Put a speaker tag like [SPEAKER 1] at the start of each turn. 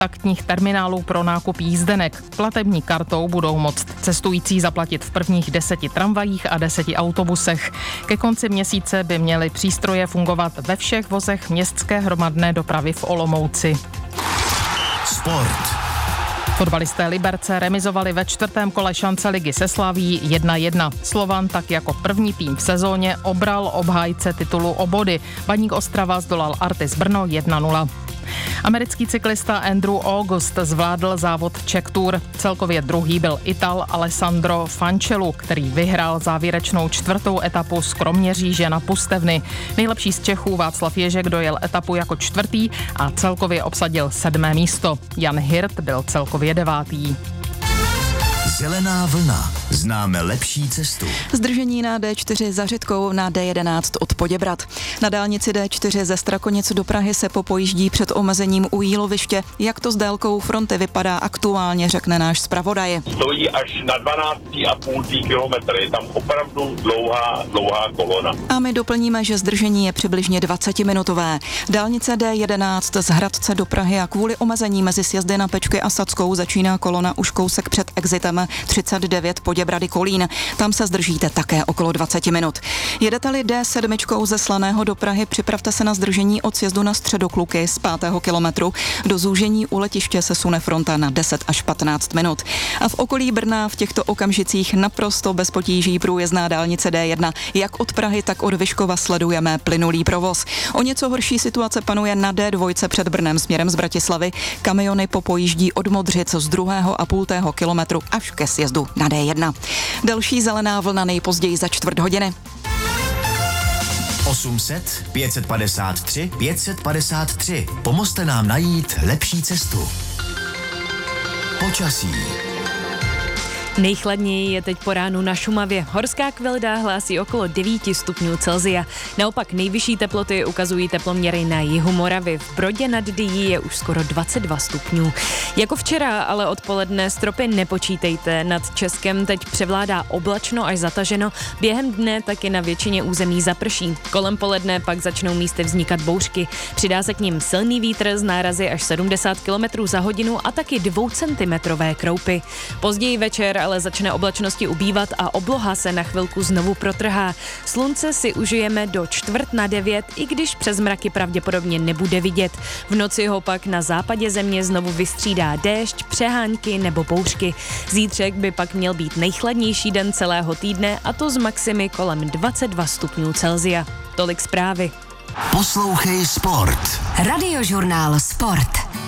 [SPEAKER 1] kontaktních terminálů pro nákup jízdenek. Platební kartou budou moct cestující zaplatit v prvních 10 tramvajích a 10 autobusech. Ke konci měsíce by měly přístroje fungovat ve všech vozech městské hromadné dopravy v Olomouci.
[SPEAKER 2] Sport.
[SPEAKER 1] Fotbalisté Liberce remizovali ve 4. kole šance ligy se Slaví 1-1. Slovan tak jako první tým v sezóně obral obhájce titulu o body. Baník Ostrava zdolal Artis Brno 1-0. Americký cyklista Andrew August zvládl závod Czech Tour. Celkově druhý byl Ital Alessandro Fancellu, který vyhrál závěrečnou 4. etapu z Kroměříže na Pustevny. Nejlepší z Čechů Václav Ježek dojel etapu jako 4. a celkově obsadil 7. místo. Jan Hirt byl celkově 9.
[SPEAKER 2] Zelená vlna. Známe lepší cestu.
[SPEAKER 3] Zdržení na D4 za Řitkou, na D11 od Poděbrad. Na dálnici D4 ze Strakonic do Prahy se popojíždí před omezením u Jíloviště. Jak to s délkou fronty vypadá aktuálně, řekne náš zpravodaj.
[SPEAKER 4] Stojí až na 12,5 kilometry, tam opravdu dlouhá kolona.
[SPEAKER 3] A my doplníme, že zdržení je přibližně 20-minutové. Dálnice D11 z Hradce do Prahy a kvůli omezení mezi sjezdy na Pečky a Sadskou začíná kolona už kousek před exitem 39 Poděbrady Kolín. Tam se zdržíte také okolo 20 minut. Jedete-li D7 ze Slaného do Prahy, připravte se na zdržení od sjezdu na Středokluky z 5. kilometru. Do zúžení u letiště se sune fronta na 10 až 15 minut. A v okolí Brna v těchto okamžicích naprosto bez potíží průjezdná dálnice D1. Jak od Prahy, tak od Vyškova sledujeme plynulý provoz. O něco horší situace panuje na D2 před Brnem směrem z Bratislavy. Kamiony popojíždí od Modřic z 2,5 kilometru až ke sjezdu na D1. Další zelená vlna nejpozději za čtvrt hodiny.
[SPEAKER 2] 800 553 553. Pomozte nám najít lepší cestu. Počasí.
[SPEAKER 5] Nejchladněji je teď po ránu na Šumavě. Horská kvelda hlásí okolo 9 stupňů Celsia. Naopak nejvyšší teploty ukazují teploměry na jihu Moravy. V Brodě nad Dyjí je už skoro 22 stupňů. Jako včera, ale odpoledne stropy nepočítejte. Nad Českem teď převládá oblačno až zataženo. Během dne taky na většině území zaprší. Kolem poledne pak začnou místy vznikat bouřky. Přidá se k nim silný vítr z nárazy až 70 km za hodinu a taky 2centimetrové kroupy. Později večer ale začne oblačnosti ubývat a obloha se na chvilku znovu protrhá. Slunce si užijeme do 8:45, i když přes mraky pravděpodobně nebude vidět. V noci ho pak na západě země znovu vystřídá déšť, přehánky nebo bouřky. Zítřek by pak měl být nejchladnější den celého týdne, a to z maximy kolem 22 stupňů Celsia. Tolik zprávy.
[SPEAKER 2] Poslouchej Sport.
[SPEAKER 6] Radiožurnál Sport.